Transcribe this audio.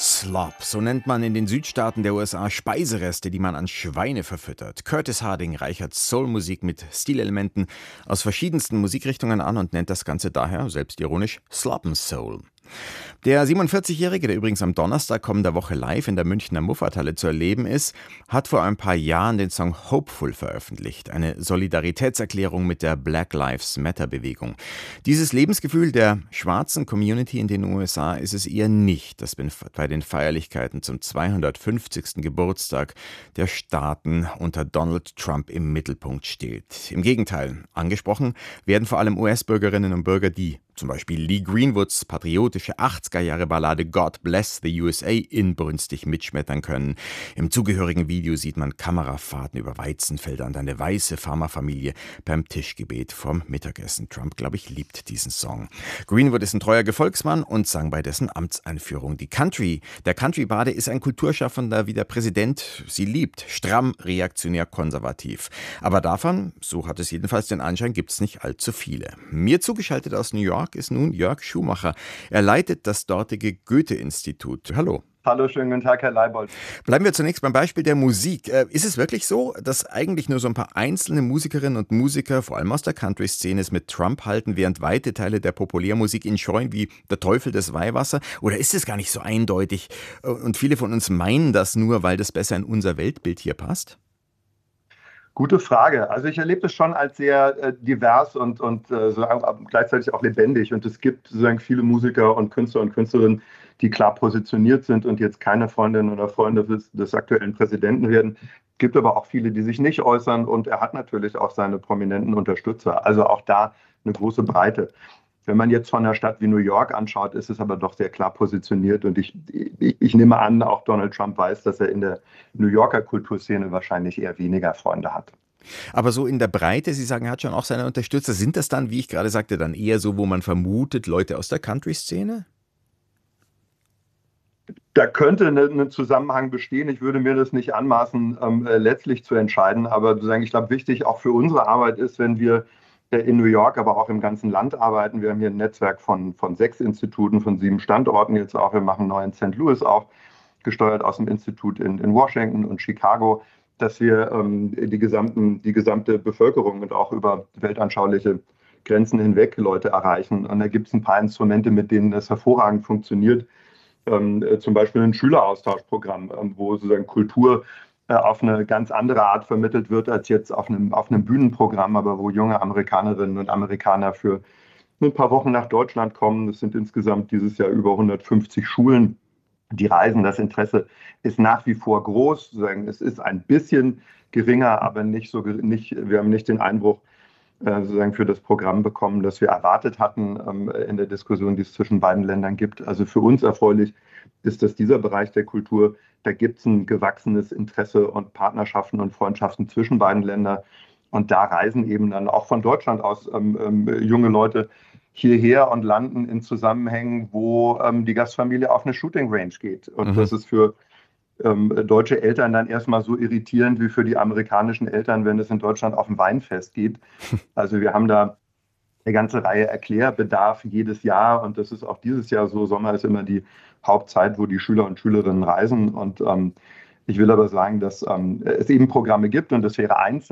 Slop, so nennt man in den Südstaaten der USA Speisereste, die man an Schweine verfüttert. Curtis Harding reichert Soulmusik mit Stilelementen aus verschiedensten Musikrichtungen an und nennt das Ganze daher, selbstironisch, Slop Soul. Der 47-Jährige, der übrigens am Donnerstag kommender Woche live in der Münchner Muffathalle zu erleben ist, hat vor ein paar Jahren den Song Hopeful veröffentlicht, eine Solidaritätserklärung mit der Black Lives Matter Bewegung. Dieses Lebensgefühl der schwarzen Community in den USA ist es eher nicht, das bei den Feierlichkeiten zum 250. Geburtstag der Staaten unter Donald Trump im Mittelpunkt steht. Im Gegenteil, angesprochen werden vor allem US-Bürgerinnen und Bürger, die zum Beispiel Lee Greenwoods patriotische 80er-Jahre-Ballade God Bless the USA inbrünstig mitschmettern können. Im zugehörigen Video sieht man Kamerafahrten über Weizenfelder und eine weiße Farmerfamilie beim Tischgebet vorm Mittagessen. Trump, glaube ich, liebt diesen Song. Greenwood ist ein treuer Gefolgsmann und sang bei dessen Amtseinführung. Der Country-Bade ist ein Kulturschaffender wie der Präsident sie liebt, stramm, reaktionär, konservativ. Aber davon, so hat es jedenfalls den Anschein, gibt es nicht allzu viele. Mir zugeschaltet aus New York ist nun Jörg Schumacher. Er leitet das dortige Goethe-Institut. Hallo. Hallo, schönen guten Tag, Herr Leibold. Bleiben wir zunächst beim Beispiel der Musik. Ist es wirklich so, dass eigentlich nur so ein paar einzelne Musikerinnen und Musiker, vor allem aus der Country-Szene, es mit Trump halten, während weite Teile der Populärmusik ihn scheuen wie der Teufel das Weihwasser? Oder ist es gar nicht so eindeutig und viele von uns meinen das nur, weil das besser in unser Weltbild hier passt? Gute Frage. Also ich erlebe das schon als sehr divers und gleichzeitig auch lebendig. Und es gibt sozusagen viele Musiker und Künstler und Künstlerinnen, die klar positioniert sind und jetzt keine Freundinnen oder Freunde des aktuellen Präsidenten werden. Es gibt aber auch viele, die sich nicht äußern. Und er hat natürlich auch seine prominenten Unterstützer. Also auch da eine große Breite. Wenn man jetzt von einer Stadt wie New York anschaut, ist es aber doch sehr klar positioniert. Und ich nehme an, auch Donald Trump weiß, dass er in der New Yorker Kulturszene wahrscheinlich eher weniger Freunde hat. Aber so in der Breite, Sie sagen, er hat schon auch seine Unterstützer. Sind das dann, wie ich gerade sagte, dann eher so, wo man vermutet, Leute aus der Country-Szene? Da könnte ein Zusammenhang bestehen. Ich würde mir das nicht anmaßen, letztlich zu entscheiden. Aber sozusagen, ich glaube, wichtig auch für unsere Arbeit ist, wenn wir in New York, aber auch im ganzen Land arbeiten. Wir haben hier ein Netzwerk von 6 Instituten, von 7 Standorten jetzt auch. Wir machen neu in St. Louis auch, gesteuert aus dem Institut in Washington und Chicago, dass wir die gesamte Bevölkerung und auch über weltanschauliche Grenzen hinweg Leute erreichen. Und da gibt es ein paar Instrumente, mit denen das hervorragend funktioniert. Zum Beispiel ein Schüleraustauschprogramm, wo sozusagen Kultur auf eine ganz andere Art vermittelt wird als jetzt auf einem Bühnenprogramm, aber wo junge Amerikanerinnen und Amerikaner für ein paar Wochen nach Deutschland kommen. Es sind insgesamt dieses Jahr über 150 Schulen, die reisen. Das Interesse ist nach wie vor groß. Es ist ein bisschen geringer, aber wir haben nicht den Einbruch sozusagen für das Programm bekommen, das wir erwartet hatten in der Diskussion, die es zwischen beiden Ländern gibt. Also für uns erfreulich ist, dass dieser Bereich der Kultur, da gibt es ein gewachsenes Interesse und Partnerschaften und Freundschaften zwischen beiden Ländern. Und da reisen eben dann auch von Deutschland aus junge Leute hierher und landen in Zusammenhängen, wo die Gastfamilie auf eine Shooting Range geht. Und das ist für deutsche Eltern dann erstmal so irritierend wie für die amerikanischen Eltern, wenn es in Deutschland auf ein Weinfest geht. Also wir haben da eine ganze Reihe Erklärbedarf jedes Jahr und das ist auch dieses Jahr so. Sommer ist immer die Hauptzeit, wo die Schüler und Schülerinnen reisen und ich will aber sagen, dass es eben Programme gibt und das wäre eins